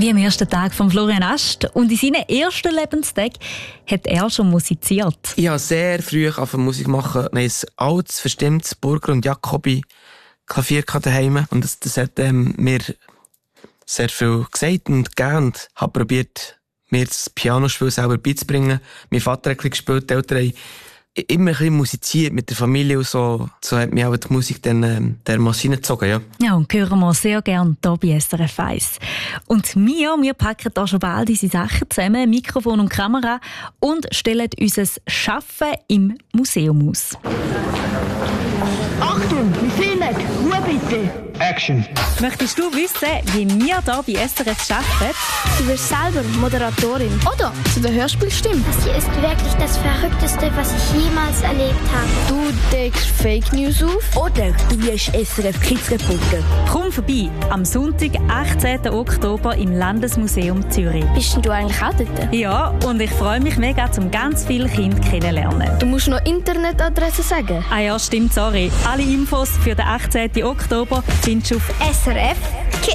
wie am ersten Tag von Florian Ast. Und in seinen ersten Lebenstag hat er schon musiziert. Ich habe sehr früh Musik machen. Wir haben ein altes, verstimmtes Burger und Jacobi Klavier daheim. Und das hat mir sehr viel gesagt und gegeben. Und habe probiert, mir das Pianospiel selber beizubringen. Mein Vater hat gespielt, die Eltern haben immer ein bisschen musiziert mit der Familie und so. So hat mich auch die Musik dann dermassen hineingezogen, ja. Ja, und hören wir sehr gerne hier bei SRF 1. Und wir packen da schon bald unsere Sachen zusammen, Mikrofon und Kamera, und stellen unser Schaffen im Museum aus. Achtung, wir filmen! Ruhe bitte! Action! Möchtest du wissen, wie wir hier bei SRF arbeiten? Du bist selber Moderatorin oder zu der Hörspielstimme. Das hier ist wirklich das Verrückteste, was ich jemals erlebt habe. Du deckst Fake News auf Oder du wirst SRF Kids Reporter. Komm vorbei am Sonntag, 18. Oktober im Landesmuseum Zürich. Bist denn du eigentlich auch dort? Ja, und ich freue mich mega, um ganz viele Kinder kennenzulernen. Du musst noch Internetadresse sagen. Ah ja, stimmt, sorry. Alle Infos für den 18. Oktober findest du auf SRF